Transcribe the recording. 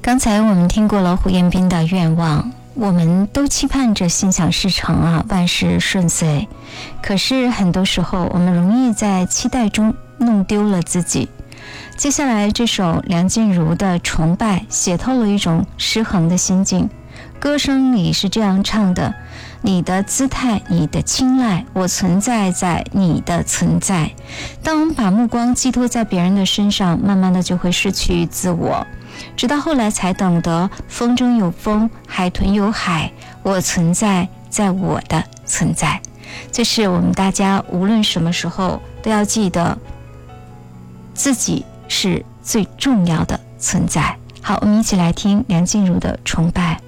刚才我们听过了胡彦斌的愿望，我们都期盼着心想事成啊，万事顺遂。可是很多时候我们容易在期待中弄丢了自己。接下来这首梁静茹的《崇拜》写透了一种失衡的心境。歌声里是这样唱的：你的姿态，你的青睐，我存在在你的存在。当我们把目光寄托在别人的身上，慢慢的就会失去自我，直到后来才懂得风中有风，海豚有海，我存在在我的存在。这是我们大家无论什么时候都要记得，自己是最重要的存在。好，我们一起来听梁静茹的《崇拜》。